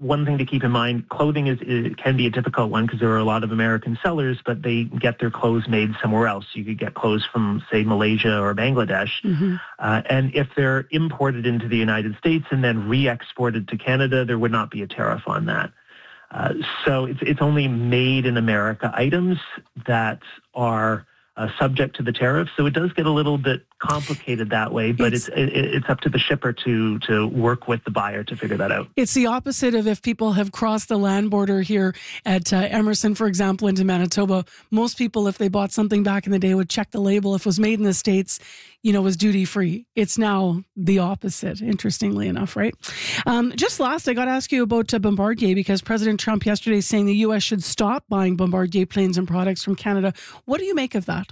one thing to keep in mind, clothing can be a difficult one because there are a lot of American sellers, but they get their clothes made somewhere else. You could get clothes from, say, Malaysia or Bangladesh. And if they're imported into the United States and then re-exported to Canada, there would not be a tariff on that. So it's only made in America items that are subject to the tariff. So it does get a little bit complicated that way, but it's up to the shipper to work with the buyer to figure that out. It's the opposite of if people have crossed the land border here at Emerson, for example, into Manitoba. Most people, if they bought something back in the day, would check the label. If it was made in the States, was duty free. It's now the opposite, interestingly enough, right? Just last, I got to ask you about Bombardier, because President Trump yesterday saying the U.S. should stop buying Bombardier planes and products from Canada. What do you make of that?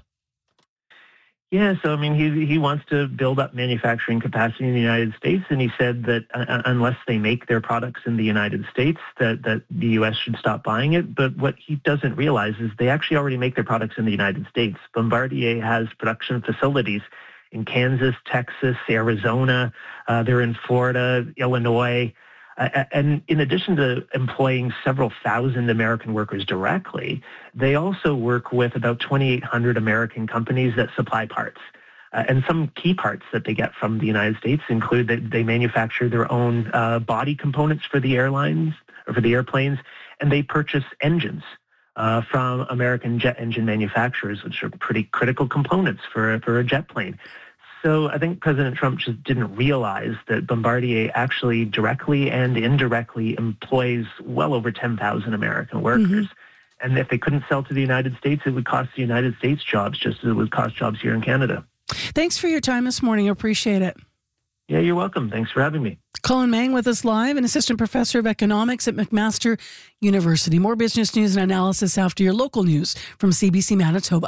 Yeah, so he wants to build up manufacturing capacity in the United States, and he said that unless they make their products in the United States, that the U.S. should stop buying it. But what he doesn't realize is they actually already make their products in the United States. Bombardier has production facilities in Kansas, Texas, Arizona. They're in Florida, Illinois. And in addition to employing several thousand American workers directly, they also work with about 2,800 American companies that supply parts. And some key parts that they get from the United States include that they manufacture their own body components for the airlines or for the airplanes, and they purchase engines from American jet engine manufacturers, which are pretty critical components for a jet plane. So I think President Trump just didn't realize that Bombardier actually directly and indirectly employs well over 10,000 American workers. And if they couldn't sell to the United States, it would cost the United States jobs just as it would cost jobs here in Canada. Thanks for your time this morning. I appreciate it. Yeah, you're welcome. Thanks for having me. Colin Mang with us live, an assistant professor of economics at McMaster University. More business news and analysis after your local news from CBC Manitoba.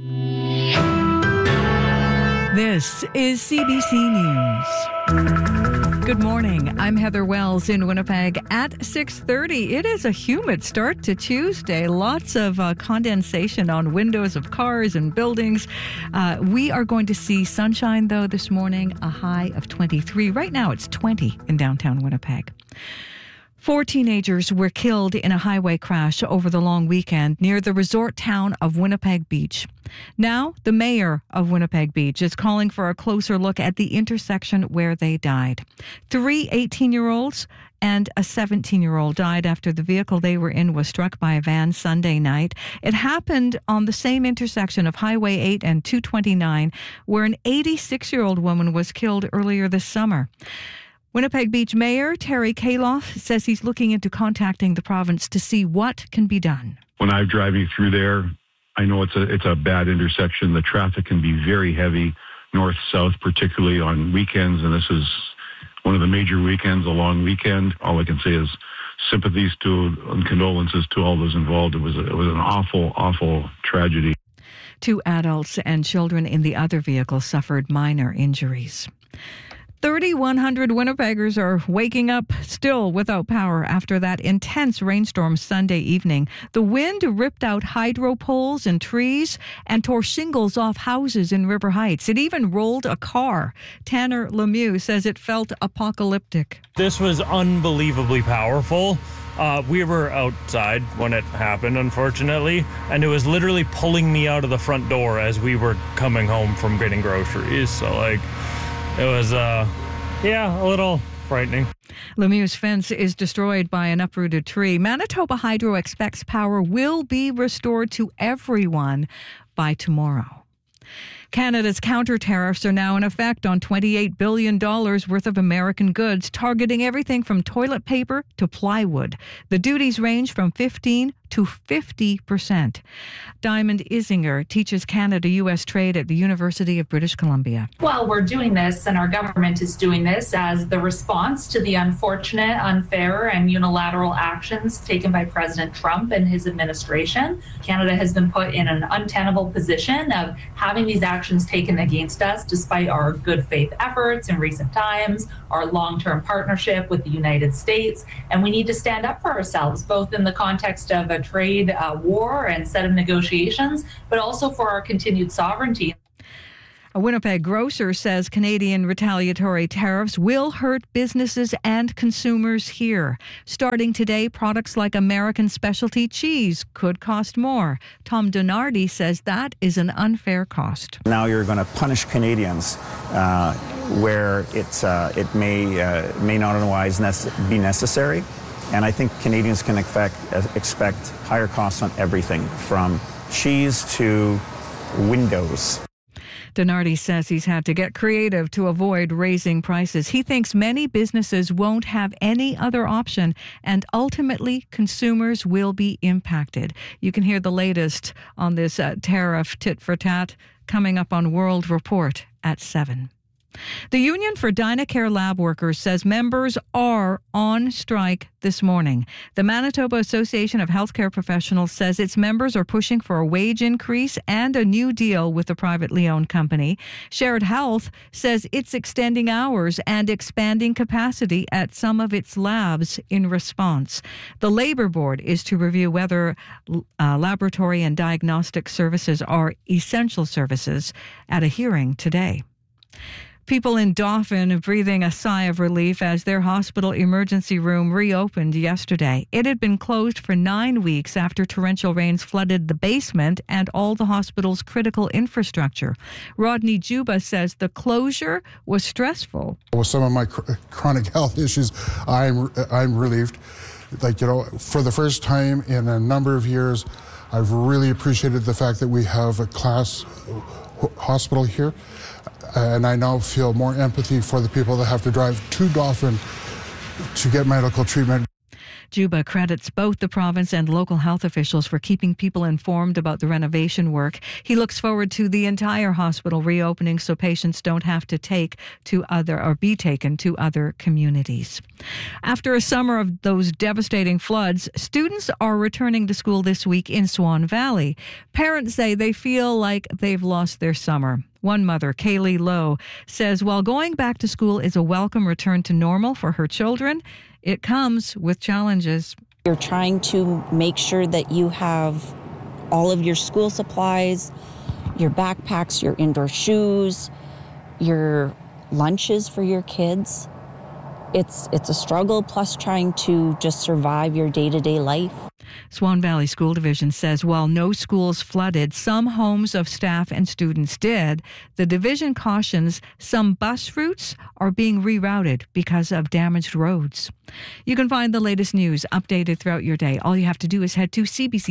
This is CBC News. Good morning. I'm Heather Wells in Winnipeg at 6:30. It is a humid start to Tuesday. Lots of condensation on windows of cars and buildings. We are going to see sunshine, though, this morning, a high of 23. Right now, it's 20 in downtown Winnipeg. 4 teenagers were killed in a highway crash over the long weekend near the resort town of Winnipeg Beach. Now, the mayor of Winnipeg Beach is calling for a closer look at the intersection where they died. 3 18-year-olds and a 17-year-old died after the vehicle they were in was struck by a van Sunday night. It happened on the same intersection of Highway 8 and 229, where an 86-year-old woman was killed earlier this summer. Winnipeg Beach Mayor Terry Kaloff says he's looking into contacting the province to see what can be done. When I'm driving through there, I know it's a bad intersection. The traffic can be very heavy, north-south, particularly on weekends, and this is one of the major weekends, a long weekend. All I can say is sympathies to and condolences to all those involved. It was an awful, awful tragedy. 2 adults and children in the other vehicle suffered minor injuries. 3,100 Winnipeggers are waking up still without power after that intense rainstorm Sunday evening. The wind ripped out hydro poles and trees and tore shingles off houses in River Heights. It even rolled a car. Tanner Lemieux says it felt apocalyptic. This was unbelievably powerful. We were outside when it happened, unfortunately, and it was literally pulling me out of the front door as we were coming home from getting groceries. So, it was, a little frightening. Lemieux's fence is destroyed by an uprooted tree. Manitoba Hydro expects power will be restored to everyone by tomorrow. Canada's counter tariffs are now in effect on $28 billion worth of American goods, targeting everything from toilet paper to plywood. The duties range from 15% to 50%. Diamond Isinger teaches Canada-U.S. trade at the University of British Columbia. Well, we're doing this, and our government is doing this as the response to the unfortunate, unfair, and unilateral actions taken by President Trump and his administration. Canada has been put in an untenable position of having these actions taken against us despite our good faith efforts in recent times, our long-term partnership with the United States, and we need to stand up for ourselves, both in the context of a trade war and set of negotiations, but also for our continued sovereignty. A Winnipeg grocer says Canadian retaliatory tariffs will hurt businesses and consumers here. Starting today, products like American specialty cheese could cost more. Tom Donardi says that is an unfair cost. Now you're going to punish Canadians where it may not otherwise be necessary. And I think Canadians can expect higher costs on everything from cheese to windows. Donardi says he's had to get creative to avoid raising prices. He thinks many businesses won't have any other option, and ultimately consumers will be impacted. You can hear the latest on this tariff tit for tat coming up on World Report at 7. The Union for Dynacare Lab Workers says members are on strike this morning. The Manitoba Association of Healthcare Professionals says its members are pushing for a wage increase and a new deal with the privately owned company. Shared Health says it's extending hours and expanding capacity at some of its labs in response. The Labour Board is to review whether laboratory and diagnostic services are essential services at a hearing today. People in Dauphin breathing a sigh of relief as their hospital emergency room reopened yesterday. It had been closed for 9 weeks after torrential rains flooded the basement and all the hospital's critical infrastructure. Rodney Juba says the closure was stressful. With some of my chronic health issues, I'm relieved. For the first time in a number of years, I've really appreciated the fact that we have a class hospital here. And I now feel more empathy for the people that have to drive to Dauphin to get medical treatment. Juba credits both the province and local health officials for keeping people informed about the renovation work. He looks forward to the entire hospital reopening so patients don't have to be taken to other communities. After a summer of those devastating floods, students are returning to school this week in Swan Valley. Parents say they feel like they've lost their summer. One mother, Kaylee Lowe, says while going back to school is a welcome return to normal for her children, it comes with challenges. You're trying to make sure that you have all of your school supplies, your backpacks, your indoor shoes, your lunches for your kids. It's a struggle, plus trying to just survive your day-to-day life. Swan Valley School Division says while no schools flooded, some homes of staff and students did. The division cautions some bus routes are being rerouted because of damaged roads. You can find the latest news updated throughout your day. All you have to do is head to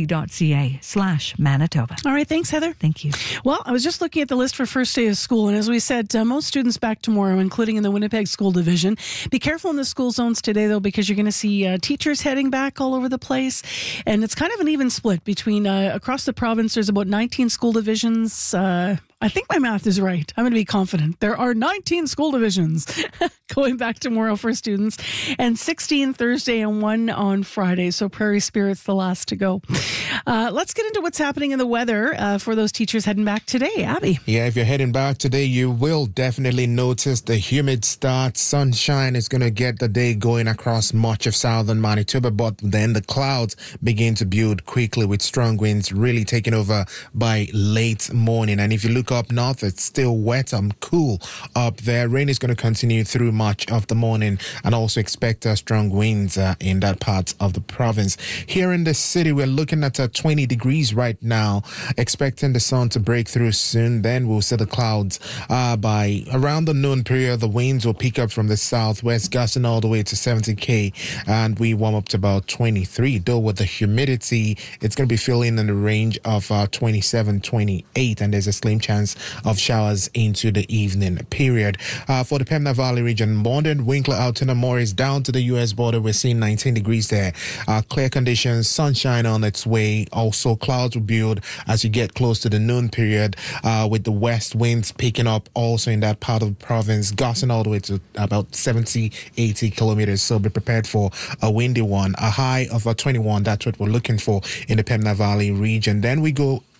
cbc.ca/Manitoba. All right. Thanks, Heather. Thank you. Well, I was just looking at the list for first day of school. And as we said, most students back tomorrow, including in the Winnipeg School Division. Be careful in the school zones today, though, because you're going to see teachers heading back all over the place. And it's kind of an even split between across the province. There's about 19 school divisions. I think my math is right. I'm going to be confident. There are 19 school divisions going back tomorrow for students, and 16 Thursday and 1 on Friday. So Prairie Spirit's the last to go. Let's get into what's happening in the weather for those teachers heading back today. Abby. Yeah, if you're heading back today, you will definitely notice the humid start. Sunshine is going to get the day going across much of southern Manitoba, but then the clouds begin to build quickly with strong winds really taking over by late morning. And if you look up north, it's still wet and cool up there. Rain is going to continue through much of the morning, and also expect strong winds in that part of the province. Here in the city, we're looking at 20 degrees right now, expecting the sun to break through soon. Then we'll see the clouds by around the noon period. The winds will pick up from the southwest, gusting all the way to 70 km, and we warm up to about 23. Though with the humidity, it's going to be feeling in the range of 27, 28, and there's a slim chance of showers into the evening period. For the Pembina Valley region, Morden, Winkler, Altoona, Morris, down to the U.S. border, we're seeing 19 degrees there. Clear conditions, sunshine on its way. Also, clouds will build as you get close to the noon period, with the west winds picking up also in that part of the province, gusting all the way to about 70, 80 kilometers. So be prepared for a windy one. A high of 21, that's what we're looking for in the Pembina Valley region. Then we go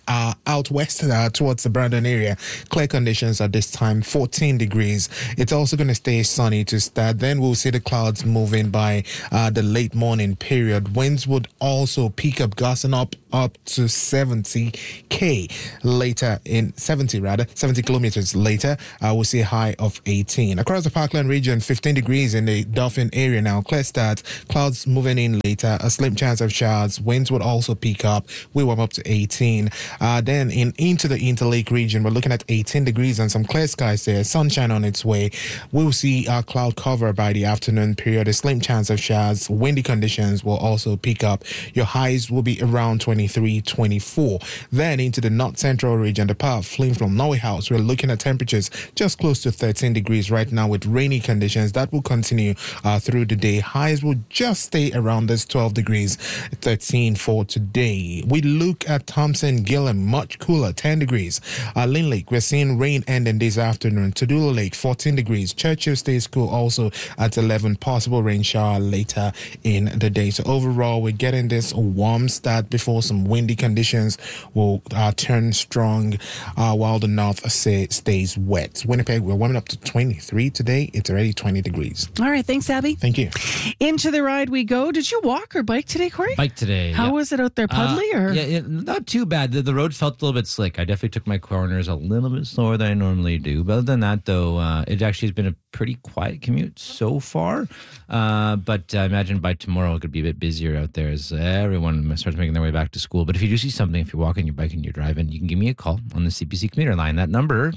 out west towards the Brandon area. Clear conditions at this time, 14 degrees. It's also going to stay sunny to start. Then we'll see the clouds moving by the late morning period. Winds would also peak up, gusting up to 70 kilometers later. We'll see a high of 18. Across the Parkland region, 15 degrees in the Dauphin area now. Clear start, clouds moving in later, a slim chance of showers. Winds would also peak up. We warm up to 18. Then into the Interlake region, we're looking at 18 degrees and some clear skies there. Sunshine on its way. We'll see a cloud cover by the afternoon period. A slim chance of showers. Windy conditions will also peak up. Your highs will be around 23, 24. Then into the North Central region, the power fleeing from Norway House, we're looking at temperatures just close to 13 degrees right now with rainy conditions. That will continue through the day. Highs will just stay around this 12 degrees, 13 for today. We look at Thompson Gillam, much cooler, 10 degrees. Lynn Lake, we're seeing rain ending this afternoon. Tadula Lake, 14 degrees. Churchill stays cool also at 11. Possible rain shower later in the day. So overall, we're getting this warm start before some windy conditions will turn strong while the north stays wet. Winnipeg, we're warming up to 23 today. It's already 20 degrees. All right. Thanks, Abby. Thank you. Into the ride we go. Did you walk or bike today, Corey? Bike today. How was it out there? Puddly or? Yeah, not too bad. The road felt a little bit slick. I definitely took my corners a little bit slower than I normally do. But other than that, though, it actually has been a pretty quiet commute so far. But I imagine by tomorrow it could be a bit busier out there as everyone starts making their way back to school. But if you do see something, if you're walking, you're biking, you're driving, you can give me a call on the CPC commuter line. That number,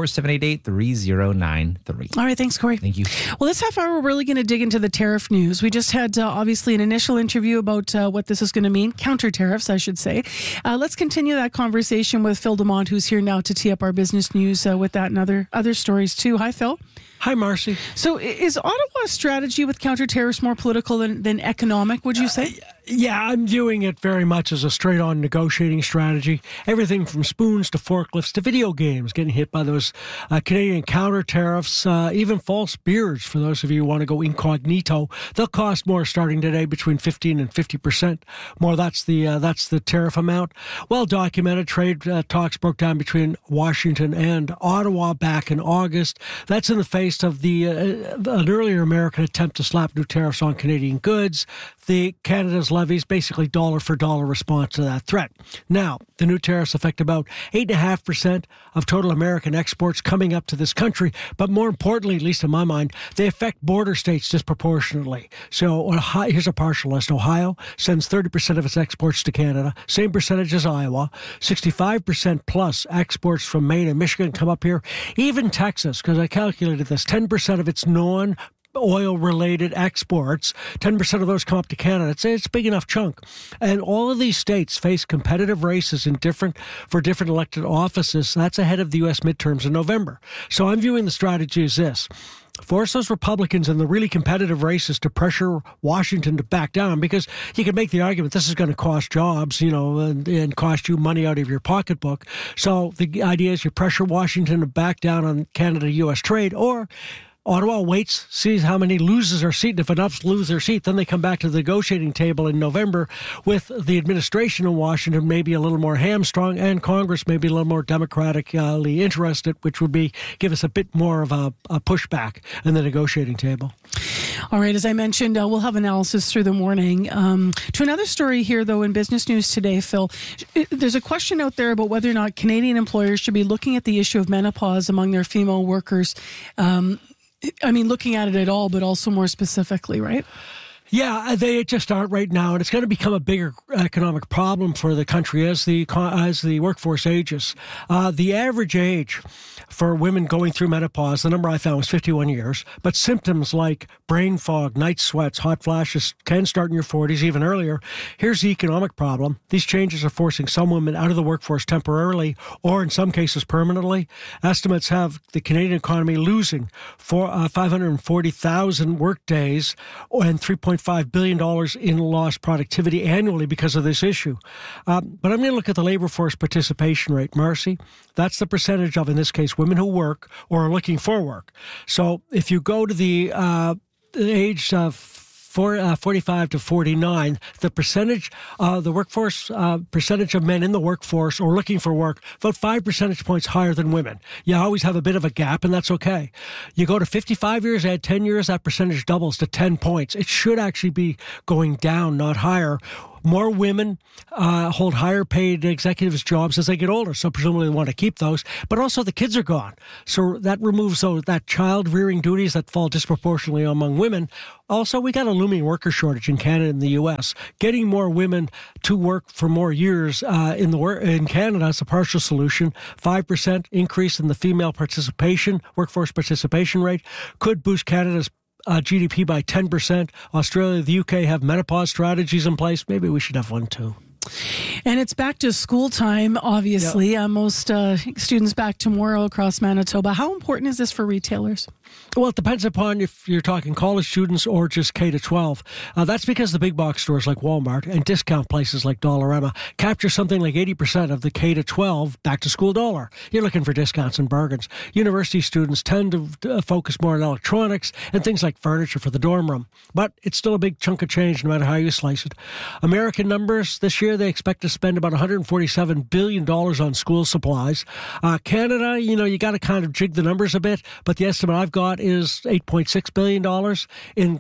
204-788-3093. All right. Thanks, Corey. Thank you. Well, this half hour, we're really going to dig into the tariff news. We just had, obviously, an initial interview about what this is going to mean. Counter tariffs, I should say. Let's continue that conversation with Phil Demont, who's here now to tee up our business news with that and other stories, too. Hi, Phil. Hi, Marcy. So is Ottawa's strategy with counter tariffs more political than economic, would you say? Yeah, I'm viewing it very much as a straight-on negotiating strategy. Everything from spoons to forklifts to video games getting hit by those Canadian counter tariffs, even false beards for those of you who want to go incognito. They'll cost more starting today, between 15 and 50% more. That's the tariff amount. Well documented. Trade talks broke down between Washington and Ottawa back in August. That's in the face of an earlier American attempt to slap new tariffs on Canadian goods. Canada's levies, basically dollar for dollar response to that threat. Now, the new tariffs affect about 8.5% of total American exports coming up to this country. But more importantly, at least in my mind, they affect border states disproportionately. So here's a partial list. Ohio sends 30% of its exports to Canada, same percentage as Iowa. 65% plus exports from Maine and Michigan come up here. Even Texas, because I calculated this, 10% of its oil-related exports, 10% of those come up to Canada. It's a big enough chunk. And all of these states face competitive races for different elected offices. That's ahead of the U.S. midterms in November. So I'm viewing the strategy as this. Force those Republicans in the really competitive races to pressure Washington to back down, because you can make the argument this is going to cost jobs, and cost you money out of your pocketbook. So the idea is you pressure Washington to back down on Canada-U.S. trade, or Ottawa waits, sees how many loses their seat, and if enough lose their seat, then they come back to the negotiating table in November with the administration in Washington maybe a little more hamstrung and Congress maybe a little more democratically interested, which would give us a bit more of a pushback in the negotiating table. All right, as I mentioned, we'll have analysis through the morning. To another story here, though, in business news today, Phil, there's a question out there about whether or not Canadian employers should be looking at the issue of menopause among their female workers. Looking at it at all, but also more specifically, right? Yeah, they just aren't right now, and it's going to become a bigger economic problem for the country as the workforce ages. The average age for women going through menopause, the number I found was 51 years, but symptoms like brain fog, night sweats, hot flashes can start in your 40s, even earlier. Here's the economic problem. These changes are forcing some women out of the workforce temporarily, or in some cases permanently. Estimates have the Canadian economy losing 540,000 work days and $3.5 billion in lost productivity annually because of this issue. But I'm going to look at the labor force participation rate, Marcy. That's the percentage of, in this case, women who work or are looking for work. So if you go to the age of 45 to 49, the percentage, the workforce percentage of men in the workforce or looking for work, about 5 percentage points higher than women. You always have a bit of a gap, and that's okay. You go to 55 years, add 10 years, that percentage doubles to 10 points. It should actually be going down, not higher. More women hold higher paid executives jobs as they get older, so presumably they want to keep those. But also the kids are gone. So that removes that child rearing duties that fall disproportionately among women. Also, we got a looming worker shortage in Canada and the U.S. Getting more women to work for more years in Canada is a partial solution. 5% increase in the female workforce participation rate could boost Canada's GDP by 10%. Australia, the UK have menopause strategies in place. Maybe we should have one too. And it's back to school time, obviously. Yep. Most students back tomorrow across Manitoba. How important is this for retailers? Well, it depends upon if you're talking college students or just K to 12. That's because the big box stores like Walmart and discount places like Dollarama capture something like 80% of the K to 12 back to school dollar. You're looking for discounts and bargains. University students tend to focus more on electronics and things like furniture for the dorm room. But it's still a big chunk of change no matter how you slice it. American numbers this year, they expect to spend about $147 billion on school supplies. Canada, you got to kind of jig the numbers a bit, but the estimate I've got is $8.6 billion. In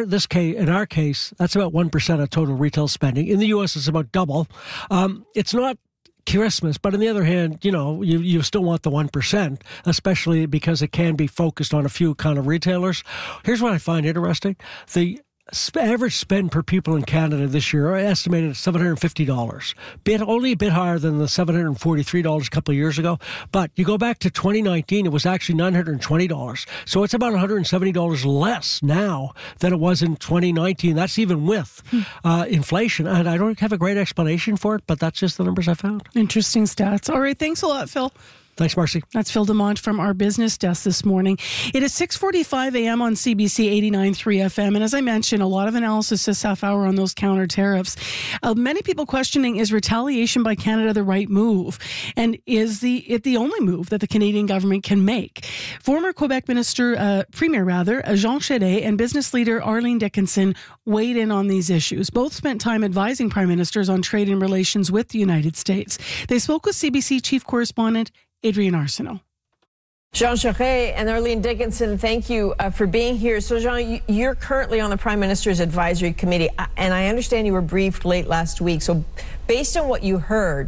our case, that's about 1% of total retail spending. In the U.S., it's about double. It's not Christmas, but on the other hand, you still want the 1%, especially because it can be focused on a few kind of retailers. Here's what I find interesting. The average spend per pupil in Canada this year are estimated at $750. Only a bit higher than the $743 a couple of years ago. But you go back to 2019, it was actually $920. So it's about $170 less now than it was in 2019. That's even with inflation. And I don't have a great explanation for it, but that's just the numbers I found. Interesting stats. All right. Thanks a lot, Phil. Thanks, Marcy. That's Phil Demont from our business desk this morning. It is 6:45 a.m. on CBC 89.3 FM. And as I mentioned, a lot of analysis this half hour on those counter tariffs. Many people questioning, is retaliation by Canada the right move? And is it the only move that the Canadian government can make? Former Quebec Premier Jean Charest, and business leader Arlene Dickinson weighed in on these issues. Both spent time advising prime ministers on trade and relations with the United States. They spoke with CBC chief correspondent Adrienne Arsenault. Jean Charest and Arlene Dickinson, thank you for being here. So, Jean, you're currently on the Prime Minister's Advisory Committee, and I understand you were briefed late last week. So, based on what you heard,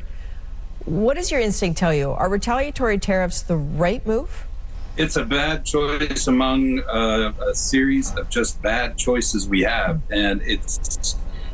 what does your instinct tell you? Are retaliatory tariffs the right move? It's a bad choice among a series of just bad choices we have, and it's...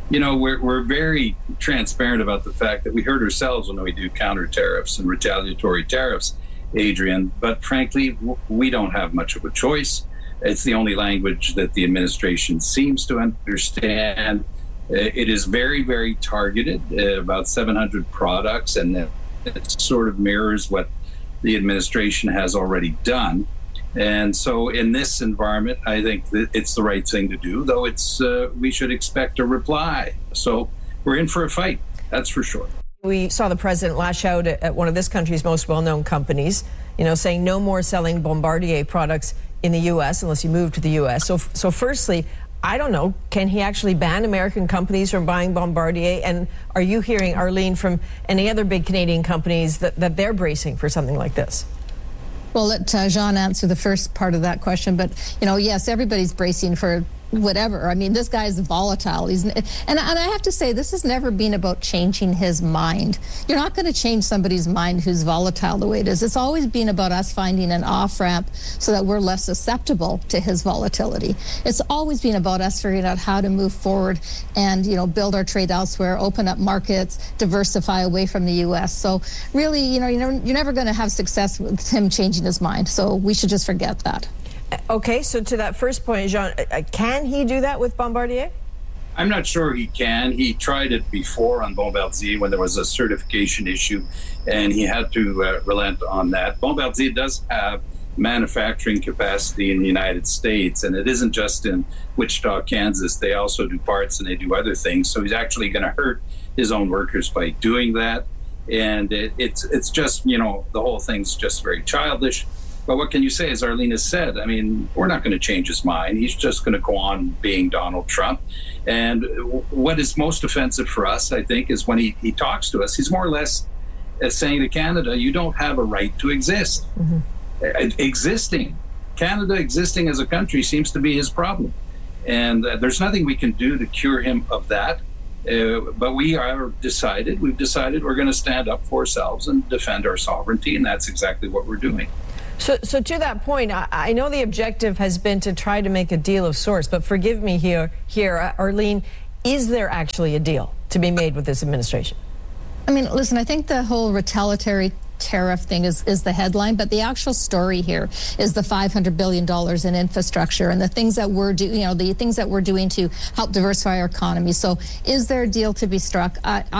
we're very transparent about the fact that we hurt ourselves when we do counter tariffs and retaliatory tariffs, Adrienne. But frankly, we don't have much of a choice. It's the only language that the administration seems to understand. It is very, very targeted, about 700 products, and it sort of mirrors what the administration has already done. And so in this environment, I think that it's the right thing to do, though we should expect a reply. So we're in for a fight, that's for sure. We saw the president lash out at one of this country's most well-known companies, saying no more selling Bombardier products in the U.S. unless you move to the U.S. So firstly, I don't know, can he actually ban American companies from buying Bombardier? And are you hearing, Arlene, from any other big Canadian companies that they're bracing for something like this? Well, let Jean answer the first part of that question. But, yes, everybody's bracing for whatever. I mean, this guy is volatile. And I have to say, this has never been about changing his mind. You're not going to change somebody's mind who's volatile the way it is. It's always been about us finding an off-ramp so that we're less susceptible to his volatility. It's always been about us figuring out how to move forward and, build our trade elsewhere, open up markets, diversify away from the U.S. So really, you're never going to have success with him changing his mind. So we should just forget that. Okay, so to that first point, Jean, can he do that with Bombardier? I'm not sure he can. He tried it before on Bombardier when there was a certification issue, and he had to relent on that. Bombardier does have manufacturing capacity in the United States, and it isn't just in Wichita, Kansas. They also do parts and they do other things. So he's actually going to hurt his own workers by doing that. And it's just, the whole thing's just very childish. But what can you say? As Arlene has said, I mean, we're not going to change his mind. He's just going to go on being Donald Trump. And what is most offensive for us, I think, is when he talks to us, he's more or less saying to Canada, you don't have a right to exist. Canada existing as a country seems to be his problem. And there's nothing we can do to cure him of that. But we've decided we're going to stand up for ourselves and defend our sovereignty, and that's exactly what we're doing. So to that point, I know the objective has been to try to make a deal of sorts, but forgive me here, Arlene, is there actually a deal to be made with this administration? I mean, listen, I think the whole retaliatory tariff thing is the headline, but the actual story here is the $500 billion in infrastructure and the things that we're doing, the things that we're doing to help diversify our economy. So is there a deal to be struck?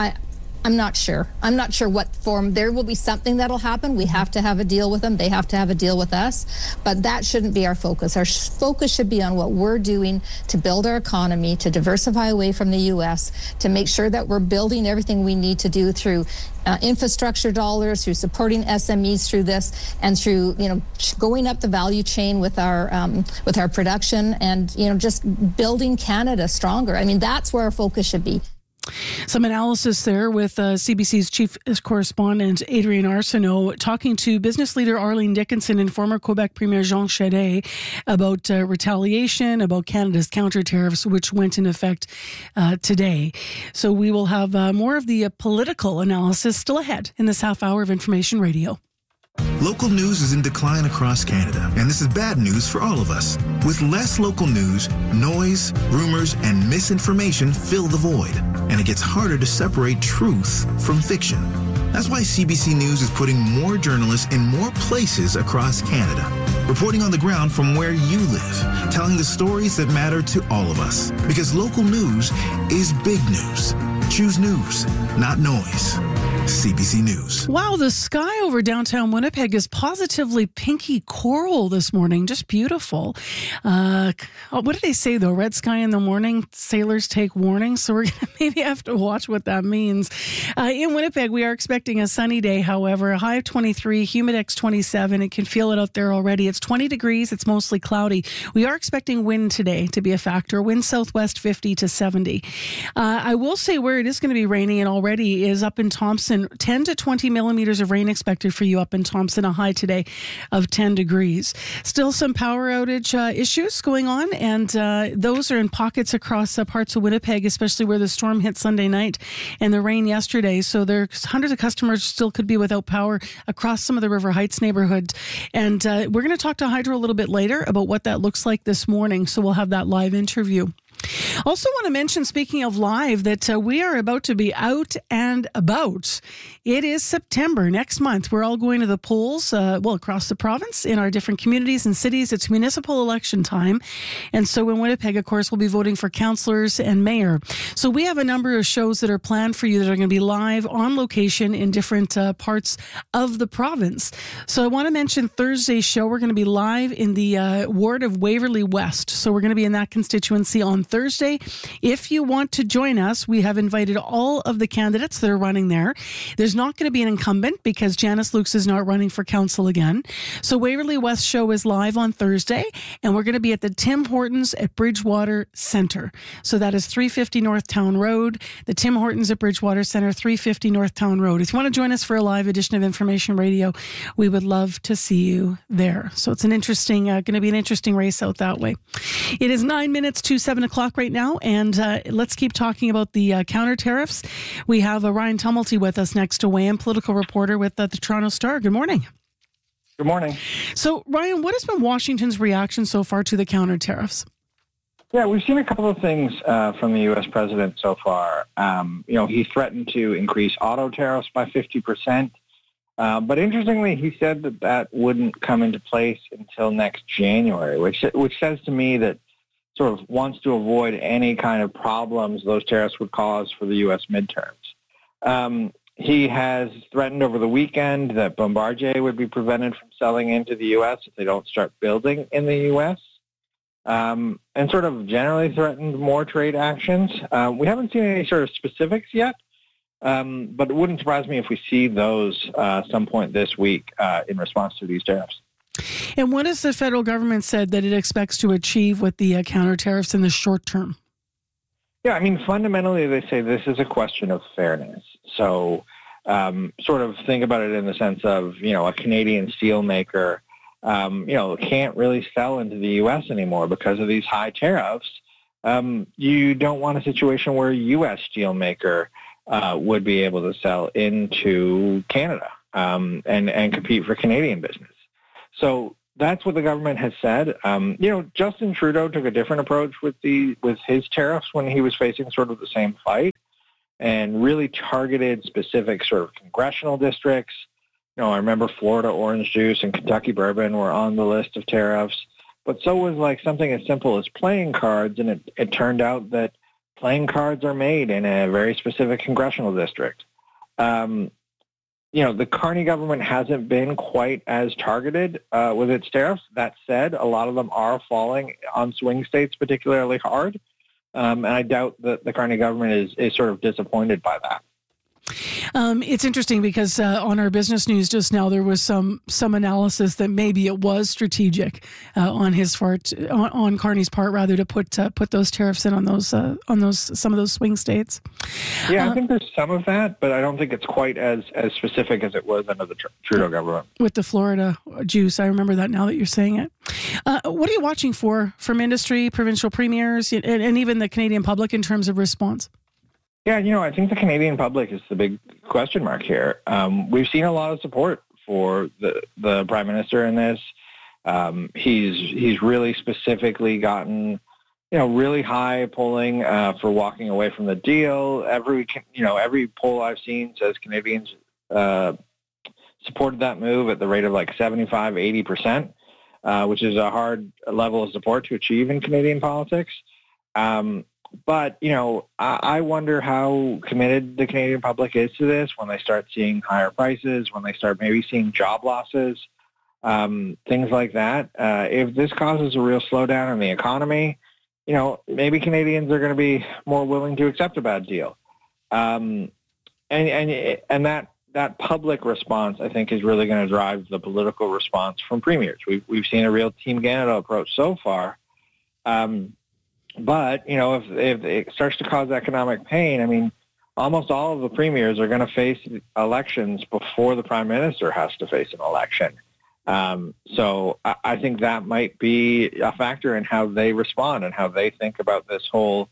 I'm not sure. I'm not sure what form. There will be something that'll happen. We have to have a deal with them. They have to have a deal with us. But that shouldn't be our focus. Our focus should be on what we're doing to build our economy, to diversify away from the U.S., to make sure that we're building everything we need to do through infrastructure dollars, through supporting SMEs through this, and through going up the value chain with our production, and just building Canada stronger. I mean, that's where our focus should be. Some analysis there with CBC's chief correspondent Adrienne Arsenault talking to business leader Arlene Dickinson and former Quebec Premier Jean Charest about retaliation, about Canada's counter tariffs, which went in effect today. So we will have more of the political analysis still ahead in this half hour of Information Radio. Local news is in decline across Canada, and this is bad news for all of us. With less local news, noise, rumors, and misinformation fill the void, and it gets harder to separate truth from fiction. That's why CBC News is putting more journalists in more places across Canada, reporting on the ground from where you live, telling the stories that matter to all of us. Because local news is big news. Choose news, not noise. CBC News. Wow, the sky over downtown Winnipeg is positively pinky coral this morning. Just beautiful. What did they say, though? Red sky in the morning, sailors take warning. So we're going to maybe have to watch what that means. In Winnipeg, we are expecting a sunny day, however. A high of 23, humidex 27. It can feel it out there already. It's 20 degrees. It's mostly cloudy. We are expecting wind today to be a factor. Wind southwest 50 to 70. I will say where it is going to be raining and already is up in Thompson. 10 to 20 millimeters of rain expected for you up in Thompson, a high today of 10 degrees. Still some power outage issues going on, and those are in pockets across parts of Winnipeg, especially where the storm hit Sunday night and the rain yesterday. So there's hundreds of customers still could be without power across some of the River Heights neighborhood. And we're going to talk to Hydro a little bit later about what that looks like this morning. So we'll have that live interview. Also want to mention, speaking of live, that we are about to be out and about. It is September next month. We're all going to the polls, across the province in our different communities and cities. It's municipal election time. And so in Winnipeg, of course, we'll be voting for councillors and mayor. So we have a number of shows that are planned for you that are going to be live on location in different parts of the province. So I want to mention Thursday's show. We're going to be live in the ward of Waverley West. So we're going to be in that constituency on Thursday. If you want to join us, we have invited all of the candidates that are running there. There's not going to be an incumbent because Janice Lukes is not running for council again. So Waverley West show is live on Thursday, and we're going to be at the Tim Hortons at Bridgewater Centre. So that is 350 North Town Road. The Tim Hortons at Bridgewater Centre, 350 North Town Road. If you want to join us for a live edition of Information Radio, we would love to see you there. So it's an interesting, going to be an interesting race out that way. It is 9 minutes to 7 o'clock right now, and let's keep talking about the counter tariffs. We have Ryan Tumulty with us next to weigh in, political reporter with the Toronto Star. Good morning. Good morning. So, Ryan, what has been Washington's reaction so far to the counter tariffs? Yeah, we've seen a couple of things from the U.S. president so far. He threatened to increase auto tariffs by 50%. But interestingly, he said that wouldn't come into place until next January, which says to me that sort of wants to avoid any kind of problems those tariffs would cause for the U.S. midterms. He has threatened over the weekend that Bombardier would be prevented from selling into the U.S. if they don't start building in the U.S., and sort of generally threatened more trade actions. We haven't seen any sort of specifics yet, but it wouldn't surprise me if we see those some point this week in response to these tariffs. And what has the federal government said that it expects to achieve with the counter tariffs in the short term? Yeah, I mean, fundamentally, they say this is a question of fairness. So sort of think about it in the sense of, a Canadian steel maker, can't really sell into the U.S. anymore because of these high tariffs. You don't want a situation where a U.S. steel maker would be able to sell into Canada and compete for Canadian business. So that's what the government has said. Justin Trudeau took a different approach with his tariffs when he was facing sort of the same fight, and really targeted specific sort of congressional districts. I remember Florida orange juice and Kentucky bourbon were on the list of tariffs, but so was like something as simple as playing cards, and it turned out that playing cards are made in a very specific congressional district. The Carney government hasn't been quite as targeted with its tariffs. That said, a lot of them are falling on swing states particularly hard. And I doubt that the Carney government is sort of disappointed by that. It's interesting because on our business news just now, there was some analysis that maybe it was strategic on Carney's part, rather, to put those tariffs in on some of those swing states. Yeah, I think there's some of that, but I don't think it's quite as specific as it was under the Trudeau government. With the Florida juice, I remember that now that you're saying it. What are you watching for from industry, provincial premiers, and even the Canadian public in terms of response? Yeah, I think the Canadian public is the big question mark here. We've seen a lot of support for the Prime Minister in this. He's really specifically gotten, really high polling for walking away from the deal. Every poll I've seen says Canadians supported that move at the rate of like 75, 80%, which is a hard level of support to achieve in Canadian politics. But, I wonder how committed the Canadian public is to this when they start seeing higher prices, when they start maybe seeing job losses, things like that. If this causes a real slowdown in the economy, maybe Canadians are going to be more willing to accept a bad deal. And that public response, I think, is really going to drive the political response from premiers. We've seen a real Team Canada approach so far. But, if it starts to cause economic pain, almost all of the premiers are going to face elections before the Prime Minister has to face an election. So I think that might be a factor in how they respond and how they think about this whole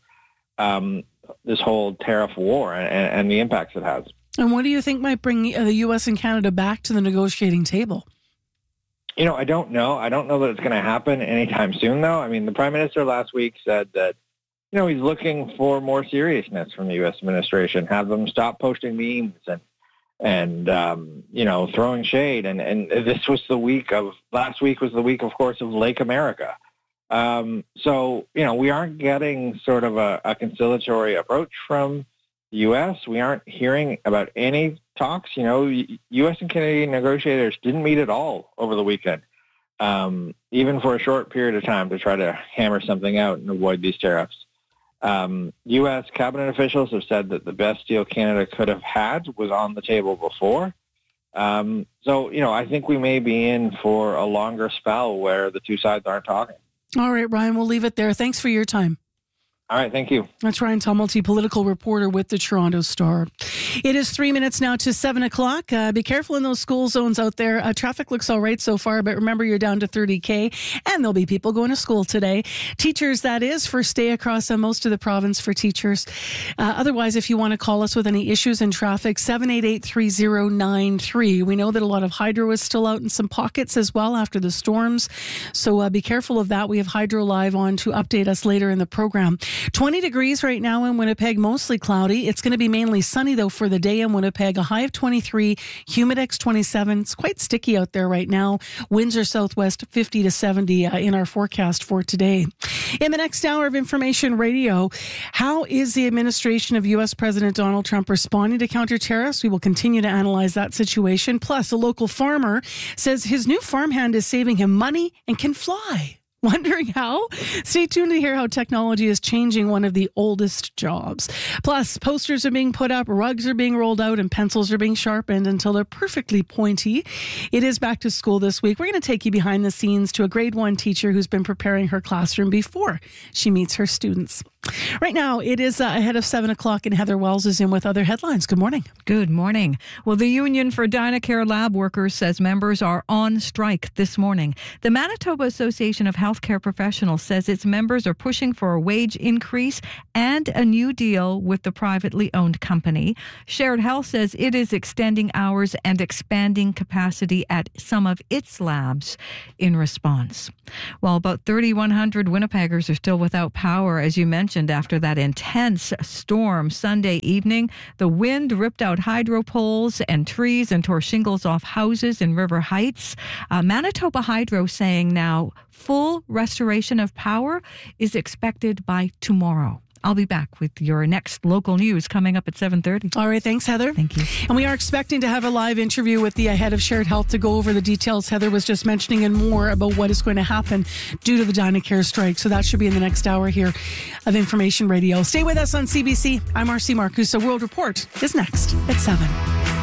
tariff war and the impacts it has. And what do you think might bring the U.S. and Canada back to the negotiating table? I don't know. I don't know that it's going to happen anytime soon, though. The Prime Minister last week said that, he's looking for more seriousness from the U.S. administration, have them stop posting memes and throwing shade. And this was last week was the week, of course, of Lake America. So, we aren't getting sort of a conciliatory approach from the U.S. We aren't hearing about any talks. U.S. and Canadian negotiators didn't meet at all over the weekend, even for a short period of time to try to hammer something out and avoid these tariffs. U.S. cabinet officials have said that the best deal Canada could have had was on the table before. So, I think we may be in for a longer spell where the two sides aren't talking. All right, Ryan, we'll leave it there. Thanks for your time. All right, thank you. That's Ryan Tumulty, political reporter with the Toronto Star. It is 3 minutes now to 7 o'clock. Be careful in those school zones out there. Traffic looks all right so far, but remember you're down to 30K, and there'll be people going to school today. Teachers, that is, first day across most of the province for teachers. Otherwise, if you want to call us with any issues in traffic, 788-3093. We know that a lot of hydro is still out in some pockets as well after the storms, so be careful of that. We have Hydro Live on to update us later in the program. 20 degrees right now in Winnipeg, mostly cloudy. It's going to be mainly sunny, though, for the day in Winnipeg. A high of 23, humidex 27. It's quite sticky out there right now. Winds are southwest 50 to 70 in our forecast for today. In the next hour of Information Radio, how is the administration of U.S. President Donald Trump responding to counter tariffs? We will continue to analyze that situation. Plus, a local farmer says his new farmhand is saving him money and can fly. Wondering how? Stay tuned to hear how technology is changing one of the oldest jobs. Plus, posters are being put up, rugs are being rolled out, and pencils are being sharpened until they're perfectly pointy. It is back to school this week. We're going to take you behind the scenes to a grade 1 teacher who's been preparing her classroom before she meets her students. Right now, it is ahead of 7 o'clock, and Heather Wells is in with other headlines. Good morning. Good morning. Well, the Union for Dynacare Lab Workers says members are on strike this morning. The Manitoba Association of Healthcare Professionals says its members are pushing for a wage increase and a new deal with the privately owned company. Shared Health says it is extending hours and expanding capacity at some of its labs in response. Well, about 3,100 Winnipeggers are still without power, as you mentioned, after that intense storm Sunday evening. The wind ripped out hydro poles and trees and tore shingles off houses in River Heights. Manitoba Hydro saying now full restoration of power is expected by tomorrow. I'll be back with your next local news coming up at 7:30. All right. Thanks, Heather. Thank you. And we are expecting to have a live interview with the head of Shared Health to go over the details Heather was just mentioning and more about what is going to happen due to the Dynacare strike. So that should be in the next hour here of Information Radio. Stay with us on CBC. I'm RC Marcusa. World Report is next at 7.